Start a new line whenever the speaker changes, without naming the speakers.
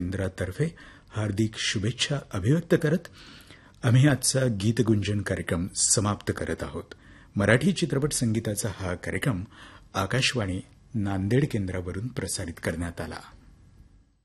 केंद्रातर्फे हार्दिक शुभेच्छा अभिव्यक्त करत आम्ही आजचा गीतगुंजन कार्यक्रम समाप्त करत आहोत. मराठी चित्रपट संगीताचा हा कार्यक्रम आकाशवाणी नांदेड केंद्रावरून प्रसारित करण्यात आला.